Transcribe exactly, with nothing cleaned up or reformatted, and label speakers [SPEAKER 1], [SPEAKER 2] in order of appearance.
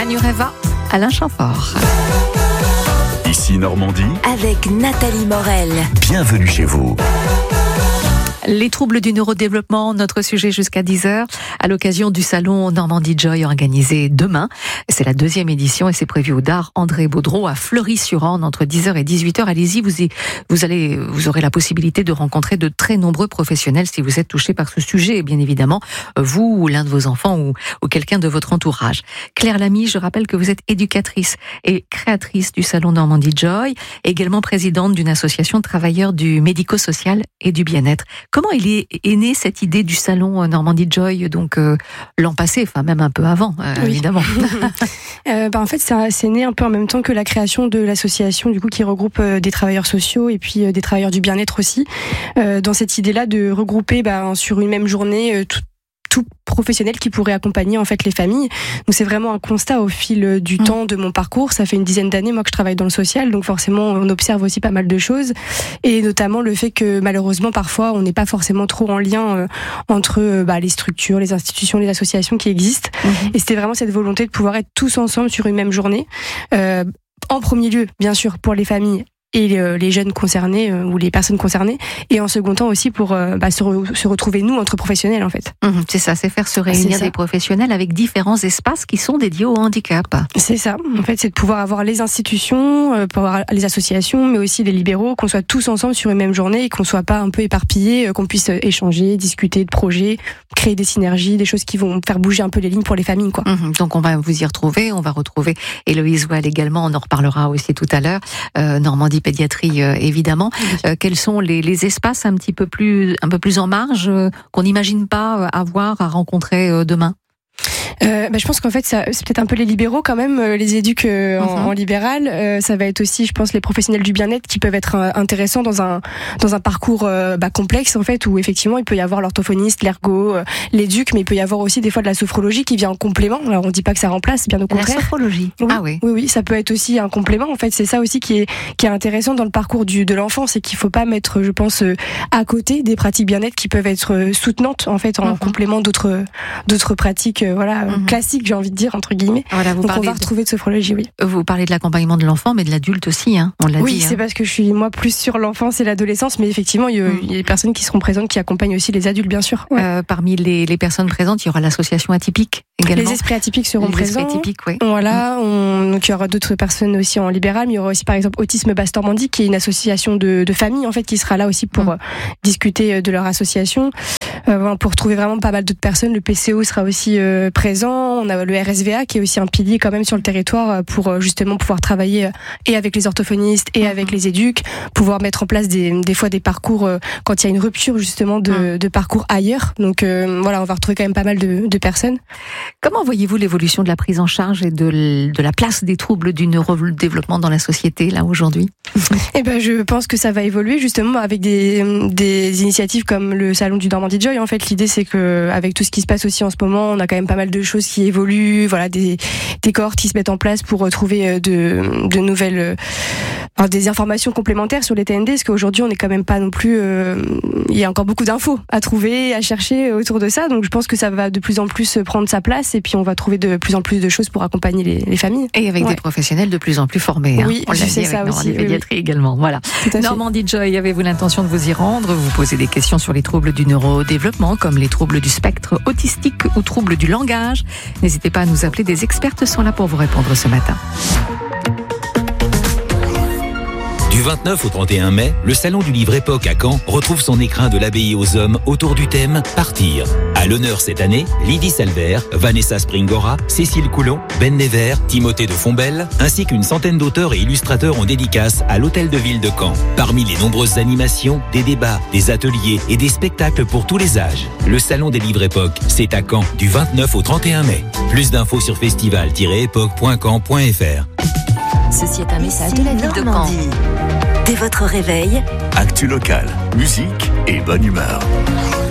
[SPEAKER 1] Manureva, Alain Chamfort.
[SPEAKER 2] Ici Normandie,
[SPEAKER 3] avec Nathalie Morel.
[SPEAKER 2] Bienvenue chez vous.
[SPEAKER 1] Les troubles du neurodéveloppement, notre sujet jusqu'à dix heures, à l'occasion du salon Normandie Joy organisé demain. C'est la deuxième édition et c'est prévu au Dard André Baudreau à Fleury-sur-Orne entre dix heures et dix-huit heures. Allez-y, vous, y, vous, allez, vous aurez la possibilité de rencontrer de très nombreux professionnels si vous êtes touché par ce sujet. Et bien évidemment, vous ou l'un de vos enfants ou, ou quelqu'un de votre entourage. Claire Lamy, je rappelle que vous êtes éducatrice et créatrice du salon Normandie Joy, également présidente d'une association de travailleurs du médico-social et du bien-être. Comment il est, est née cette idée du salon Normandie Joy, donc euh, l'an passé, enfin même un peu avant, euh,
[SPEAKER 4] oui.
[SPEAKER 1] évidemment.
[SPEAKER 4] euh, bah en fait, ça, c'est né un peu en même temps que la création de l'association, du coup, qui regroupe euh, des travailleurs sociaux et puis euh, des travailleurs du bien-être aussi. Euh, dans cette idée-là de regrouper bah, sur une même journée euh, tout tout professionnel qui pourrait accompagner en fait les familles. Donc c'est vraiment un constat au fil du mmh. temps de mon parcours. Ça fait une dizaine d'années moi que je travaille dans le social, donc forcément on observe aussi pas mal de choses, et notamment le fait que malheureusement parfois on n'est pas forcément trop en lien euh, entre euh, bah, les structures, les institutions, les associations qui existent. Mmh. Et c'était vraiment cette volonté de pouvoir être tous ensemble sur une même journée. Euh, en premier lieu, bien sûr, pour les familles et euh, les jeunes concernés euh, ou les personnes concernées, et en second temps aussi pour euh, bah, se, re- se retrouver nous entre professionnels en fait.
[SPEAKER 1] Mmh, c'est ça, c'est faire se réunir des professionnels avec différents espaces qui sont dédiés au handicap.
[SPEAKER 4] C'est ça, en fait c'est de pouvoir avoir les institutions, euh, pour avoir les associations, mais aussi les libéraux, qu'on soit tous ensemble sur une même journée et qu'on soit pas un peu éparpillés, euh, qu'on puisse échanger, discuter de projets, créer des synergies, des choses qui vont faire bouger un peu les lignes pour les familles, quoi.
[SPEAKER 1] Mmh, donc on va vous y retrouver, on va retrouver Héloïse Well également, on en reparlera aussi tout à l'heure, euh, Normandie Pédiatrie euh, évidemment. Oui. Euh, quels sont les, les espaces un petit peu plus un peu plus en marge euh, qu'on n'imagine pas euh, avoir à rencontrer euh, demain?
[SPEAKER 4] Euh, bah, je pense qu'en fait ça, c'est peut-être un peu les libéraux quand même, euh, les éducs euh, en, mm-hmm. en libéral. Euh, ça va être aussi, je pense, les professionnels du bien-être qui peuvent être euh, intéressants dans un dans un parcours euh, bah, complexe en fait, où effectivement il peut y avoir l'orthophoniste, l'ergo, euh, l'éduc, mais il peut y avoir aussi des fois de la sophrologie qui vient en complément. Alors on dit pas que ça remplace, bien au contraire.
[SPEAKER 1] La sophrologie.
[SPEAKER 4] Oui,
[SPEAKER 1] ah oui.
[SPEAKER 4] Oui oui, ça peut être aussi un complément. En fait, c'est ça aussi qui est qui est intéressant dans le parcours du de l'enfant, c'est qu'il faut pas mettre, je pense, euh, à côté des pratiques bien-être qui peuvent être euh, soutenantes en fait en mm-hmm. complément d'autres d'autres pratiques, euh, voilà. Mmh. classique, j'ai envie de dire, entre guillemets.
[SPEAKER 1] Voilà, vous
[SPEAKER 4] Donc on va
[SPEAKER 1] de...
[SPEAKER 4] retrouver de sophrologie, oui.
[SPEAKER 1] Vous parlez de l'accompagnement de l'enfant, mais de l'adulte aussi, hein, on l'a
[SPEAKER 4] oui,
[SPEAKER 1] dit.
[SPEAKER 4] Oui, c'est
[SPEAKER 1] hein.
[SPEAKER 4] parce que je suis, moi, plus sur l'enfance et l'adolescence, mais effectivement, il y, a, mmh. il y a des personnes qui seront présentes qui accompagnent aussi les adultes, bien sûr. Ouais.
[SPEAKER 1] Euh, parmi les, les personnes présentes, il y aura l'association atypique également.
[SPEAKER 4] Les esprits atypiques seront
[SPEAKER 1] les
[SPEAKER 4] présents.
[SPEAKER 1] Les esprits atypiques, oui.
[SPEAKER 4] Voilà, on, donc il y aura d'autres personnes aussi en libéral, mais il y aura aussi, par exemple, Autisme Basse Normandie, qui est une association de, de familles, en fait, qui sera là aussi pour mmh. euh, discuter de leur association. Euh, pour trouver vraiment pas mal d'autres personnes, le P C O sera aussi euh, présent. On a le R S V A qui est aussi un pilier quand même sur le territoire pour justement pouvoir travailler et avec les orthophonistes et avec les éducs, pouvoir mettre en place des, des fois des parcours quand il y a une rupture justement de, de parcours ailleurs. Donc euh, voilà, on va retrouver quand même pas mal de, de personnes.
[SPEAKER 1] Comment voyez-vous l'évolution de la prise en charge et de, de la place des troubles du neurodéveloppement dans la société là aujourd'hui?
[SPEAKER 4] Eh ben, je pense que ça va évoluer justement avec des, des initiatives comme le salon du Normandie Joy. En fait, l'idée c'est que avec tout ce qui se passe aussi en ce moment, on a quand même pas mal de choses qui évoluent, voilà, des, des cohortes qui se mettent en place pour trouver de, de nouvelles, enfin, des informations complémentaires sur les T N D, parce qu'aujourd'hui on n'est quand même pas non plus, euh, il y a encore beaucoup d'infos à trouver, à chercher autour de ça, donc je pense que ça va de plus en plus prendre sa place et puis on va trouver de plus en plus de choses pour accompagner les, les familles.
[SPEAKER 1] Et avec ouais. des professionnels de plus en plus formés.
[SPEAKER 4] Oui,
[SPEAKER 1] hein. On l'a dit
[SPEAKER 4] c'est
[SPEAKER 1] avec
[SPEAKER 4] ça
[SPEAKER 1] Normandie
[SPEAKER 4] aussi.
[SPEAKER 1] Pédiatrie
[SPEAKER 4] oui, oui.
[SPEAKER 1] également. Voilà. Normandie Joy, avez-vous l'intention de vous y rendre? Vous posez des questions sur les troubles du neurodéveloppement, comme les troubles du spectre autistique ou troubles du langage. N'hésitez pas à nous appeler, des expertes sont là pour vous répondre ce matin.
[SPEAKER 5] Du vingt-neuf au trente et un mai, le salon du livre Époque à Caen retrouve son écrin de l'abbaye aux hommes autour du thème « Partir ». À l'honneur cette année, Lydie Salver, Vanessa Springora, Cécile Coulon, Ben Never, Timothée de Fombelle, ainsi qu'une centaine d'auteurs et illustrateurs en dédicace à l'hôtel de ville de Caen. Parmi les nombreuses animations, des débats, des ateliers et des spectacles pour tous les âges. Le salon des livres Époque, c'est à Caen, du vingt-neuf au trente et un mai. Plus d'infos sur festival tiret époque point caen point f r.
[SPEAKER 3] Ceci est un message de la ville de Caen. Dès votre réveil,
[SPEAKER 2] actu local, musique et bonne humeur.